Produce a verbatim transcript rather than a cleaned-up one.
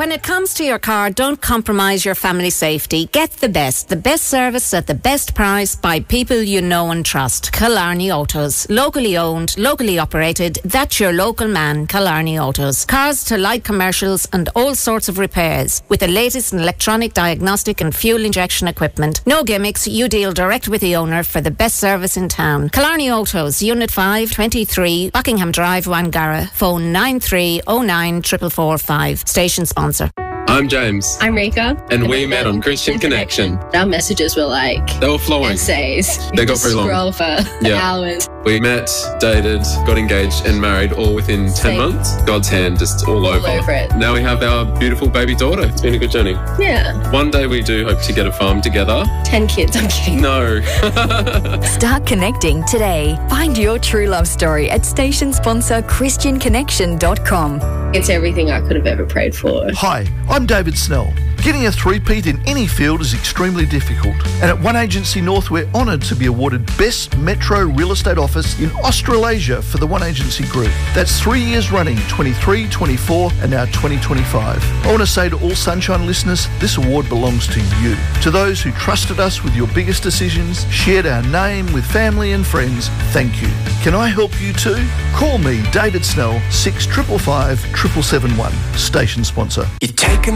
When it comes to your car, don't compromise your family safety. Get the best, the best service at the best price by people you know and trust. Killarney Autos. Locally owned, locally operated. That's your local man, Killarney Autos. Cars to light commercials and all sorts of repairs. With the latest in electronic diagnostic and fuel injection equipment. No gimmicks, you deal direct with the owner for the best service in town. Killarney Autos, Unit five, twenty-three, Buckingham Drive, Wangara. Phone nine three oh nine four four five. Station sponsor. I'm James. I'm Rika. And, and we met on Christian Connection. Connection. Our messages were like... They were flowing. Essays. They got very long. Scroll for yeah. hours. We met, dated, got engaged and married all within Same. ten months. God's hand just all, all over. over it. Now we have our beautiful baby daughter. It's been a good journey. Yeah. One day we do hope to get a farm together. Ten kids, I'm kidding. No. Start connecting today. Find your true love story at station sponsor christian connection dot com. It's everything I could have ever prayed for. Hi, I'm David Snell. Getting a three-peat in any field is extremely difficult, and at One Agency North we're honoured to be awarded Best Metro Real Estate Office in Australasia for the One Agency Group. That's three years running, twenty-three, twenty-four and now twenty twenty-five. I want to say to all Sunshine listeners, this award belongs to you. To those who trusted us with your biggest decisions, shared our name with family and friends, thank you. Can I help you too? Call me, David Snell, six five five, seven seven seven one, station sponsor. You're taking